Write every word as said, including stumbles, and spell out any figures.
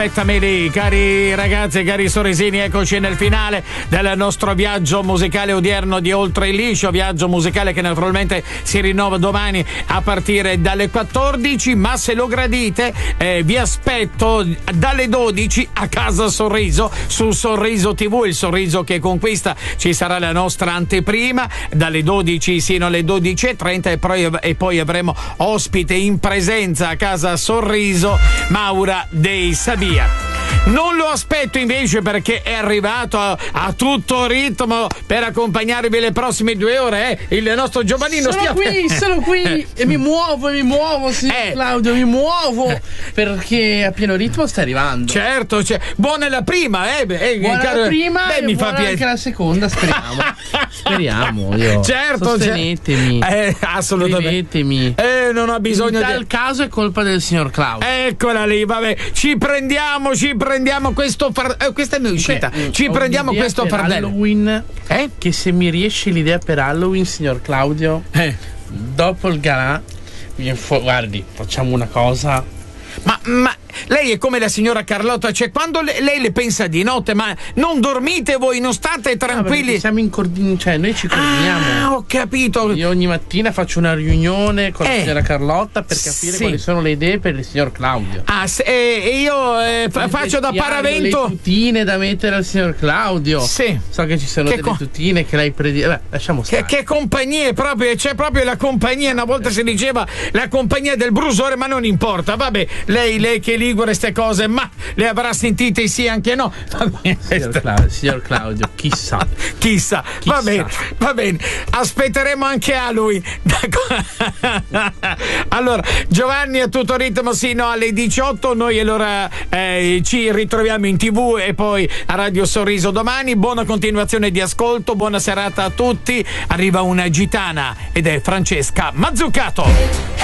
Aspettami lì, cari ragazzi, cari sorrisini, eccoci nel finale del nostro viaggio musicale odierno di Oltre il Liscio, viaggio musicale che naturalmente si rinnova domani a partire dalle quattordici, ma se lo gradite eh, vi aspetto dalle dodici a Casa Sorriso su Sorriso tivù, il sorriso che conquista. Ci sarà la nostra anteprima dalle dodici sino alle dodici e trenta e poi, e poi avremo ospite in presenza a Casa Sorriso Maura dei Sabia. Non lo aspetto invece perché è arrivato a, a tutto ritmo per accompagnarvi le prossime due ore, eh? Il nostro Giovannino. Sono stia... qui, sono qui e mi muovo, mi muovo, signor eh. Claudio, mi muovo perché a pieno ritmo sta arrivando. Certo, cioè, buona la prima, eh? eh buona caro... la prima Beh, e mi buona fa anche la seconda, speriamo. Speriamo, io. Certo, sostenetemi. Eh, assolutamente. Scrivetemi. Eh, non ho bisogno In tal di... caso è colpa del signor Claudio. Eccola lì, vabbè. Ci prendiamo, ci prendiamo questo far... eh, questa mi è uscita. Beh, ci prendiamo questo per fardello. Halloween. Eh? Che se mi riesce l'idea per Halloween, signor Claudio, Eh. dopo il galà, mi fu- guardi, facciamo una cosa. Ma, ma lei è come la signora Carlotta, cioè quando le, lei le pensa di notte, ma non dormite voi, non state tranquilli? No, siamo in coordin- cioè noi ci coordiniamo. Ah, ho capito. Io ogni mattina faccio una riunione con Eh. la signora Carlotta per capire Sì. quali sono le idee per il signor Claudio. Ah, se, e io eh, fa- Il faccio da vestiario, paravento. le tutine da mettere al signor Claudio. Sì. So che ci sono Che delle co- tutine che lei predi. Beh, lasciamo stare. Che, che compagnie proprio, c'è proprio la compagnia, una volta si diceva la compagnia del brusore, ma non importa, vabbè, lei, lei che ligure queste cose, ma le avrà sentite sì anche no. Signor Claudio, signor Claudio, chissà. Chissà, Chissà. va bene, va bene, aspetteremo anche a lui. Allora, Giovanni a tutto ritmo sino alle diciotto, noi allora eh, ci ritroviamo in tv e poi a Radio Sorriso domani. Buona continuazione di ascolto, buona serata a tutti. Arriva una gitana ed è Francesca Mazzucato.